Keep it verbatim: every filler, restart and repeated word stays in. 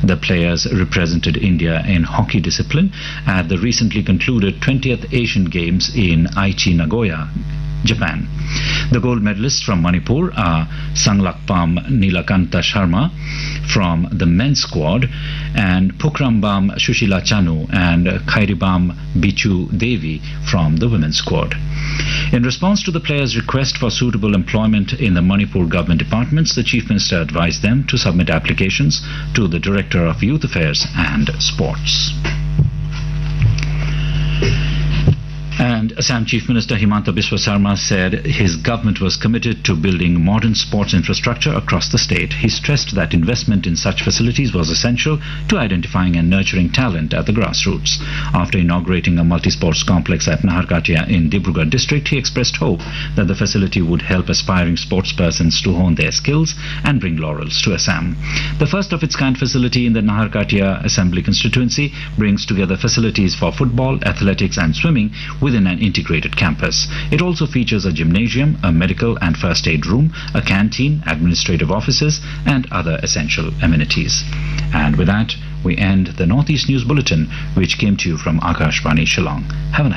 The players represented India in hockey discipline at the recently concluded twentieth Asian Games in Aichi, Nagoya, Japan. The gold medalists from Manipur are Sanglakpam Nilakanta Sharma from the men's squad and Pukrambam Shushila Chanu and Khairibam Bichu Devi from the women's squad. In response to the players' request for suitable employment in the Manipur government departments, the Chief Minister advised them to submit applications to the Director of Youth Affairs and Sports. And Assam Chief Minister Himanta Biswa Sarma said his government was committed to building modern sports infrastructure across the state. He stressed that investment in such facilities was essential to identifying and nurturing talent at the grassroots. After inaugurating a multi-sports complex at Naharkatia in Dibrugarh district, he expressed hope that the facility would help aspiring sportspersons to hone their skills and bring laurels to Assam. The first of its kind facility in the Naharkatia Assembly constituency brings together facilities for football, athletics and swimming within an integrated campus. It also features a gymnasium, a medical and first aid room, a canteen, administrative offices and other essential amenities. And with that, we end the Northeast News Bulletin, which came to you from Akashvani Shillong. Have a nice